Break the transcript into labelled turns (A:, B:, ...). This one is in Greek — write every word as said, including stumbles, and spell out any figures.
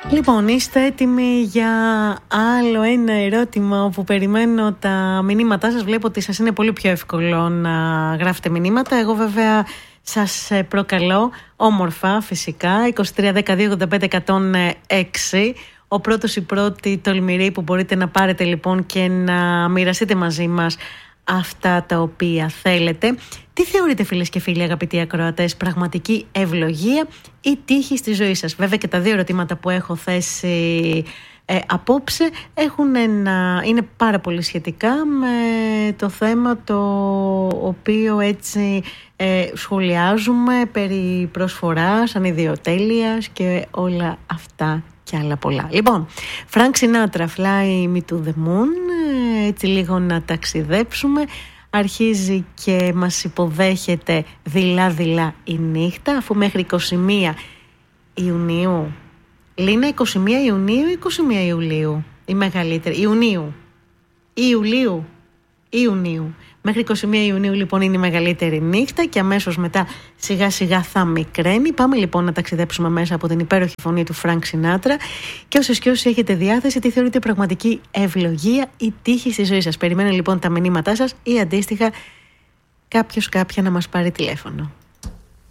A: Λοιπόν, είστε έτοιμοι για άλλο ένα ερώτημα όπου περιμένω τα μηνύματά σας. Βλέπω ότι σας είναι πολύ πιο εύκολο να γράφετε μηνύματα. Εγώ βέβαια σας προκαλώ όμορφα φυσικά. είκοσι τρία δεκαετία ογδόντα πέντε εκατόν έξι. Ο πρώτος ή πρώτη τολμηρή που μπορείτε να πάρετε λοιπόν και να μοιραστείτε μαζί μας αυτά τα οποία θέλετε. Τι θεωρείτε, φίλες και φίλοι, αγαπητοί ακροατές, πραγματική ευλογία ή τύχη στη ζωή σας? Βέβαια και τα δύο ερωτήματα που έχω θέσει ε, απόψε έχουν ένα, είναι πάρα πολύ σχετικά με το θέμα το οποίο έτσι ε, σχολιάζουμε περί προσφοράς, ανιδιοτέλειας και όλα αυτά και άλλα πολλά. Λοιπόν, Frank Sinatra, Fly Me to the Moon, έτσι λίγο να ταξιδέψουμε. Αρχίζει και μας υποδέχεται δειλά-δειλά η νύχτα, αφού μέχρι είκοσι μία Ιουνίου, Λίνα, είκοσι μία Ιουνίου ή είκοσι μία Ιουλίου, η μεγαλύτερη, Ιουνίου, Ιουλίου, Ιουνίου. Μέχρι είκοσι μία Ιουνίου λοιπόν είναι η μεγαλύτερη νύχτα και αμέσως μετά σιγά σιγά θα μικραίνει. Πάμε λοιπόν να ταξιδέψουμε μέσα από την υπέροχη φωνή του Frank Sinatra. Και όσες και όσοι έχετε διάθεση, τι θεωρείτε πραγματική ευλογία ή τύχη στη ζωή σας? Περιμένω λοιπόν τα μηνύματά σας ή αντίστοιχα κάποιος κάποια να μας πάρει τηλέφωνο.